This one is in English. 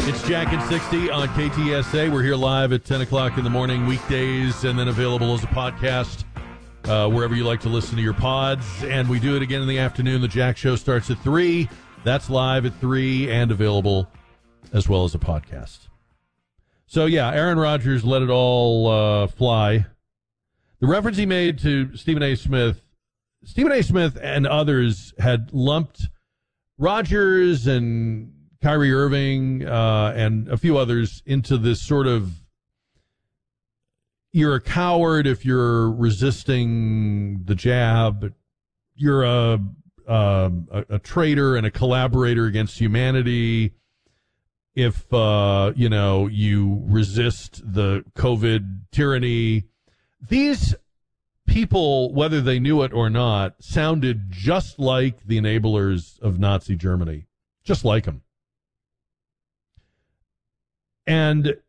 It's Jack and 60 on KTSA. We're here live at 10 o'clock in the morning, weekdays, and then available as a podcast wherever you like to listen to your pods. And we do it again in the afternoon. The Jack Show starts at 3. That's live at 3 and available as well as a podcast. So, yeah, Aaron Rodgers let it all fly. The reference he made to Stephen A. Smith and others had lumped Rodgers and Kyrie Irving and a few others into this sort of, you're a coward if you're resisting the jab, you're a traitor and a collaborator against humanity if you resist the COVID tyranny. These people, whether they knew it or not, sounded just like the enablers of Nazi Germany, just like them. And